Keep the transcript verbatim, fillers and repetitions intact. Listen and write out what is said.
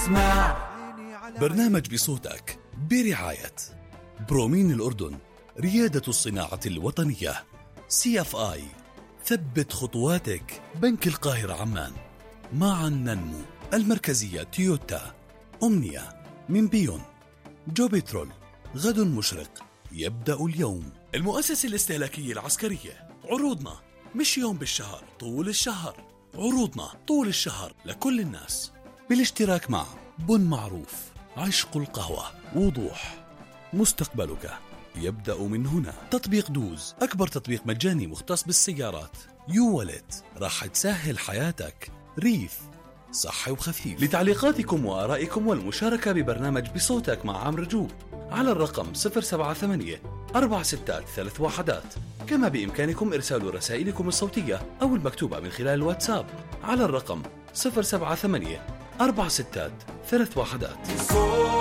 اسمع. برنامج بصوتك برعاية برومين الأردن، ريادة الصناعة الوطنية. سي اف آي، ثبت خطواتك. بنك القاهرة عمان. معا ننمو. المركزية تويوتا. أمنية من بيون. جوبيترول، غد مشرق يبدأ اليوم. المؤسسة الاستهلاكية العسكرية، عروضنا مش يوم بالشهر، طول الشهر. عروضنا طول الشهر لكل الناس، بالاشتراك مع بن معروف، عشق القهوة، وضوح. مستقبلك يبدأ من هنا. تطبيق دوز، أكبر تطبيق مجاني مختص بالسيارات. يو ولت، راح تسهل حياتك. ريف، صحي وخفيف. لتعليقاتكم وآرائكم والمشاركة ببرنامج بصوتك مع عمرو رجوب على الرقم صفر سبعة ثمانية أربعة ستة ثلاث وحدات. كما بإمكانكم إرسال رسائلكم الصوتية أو المكتوبة من خلال الواتساب على الرقم صفر سبعة ثمانية أربعة ستة ثلاث وحدات.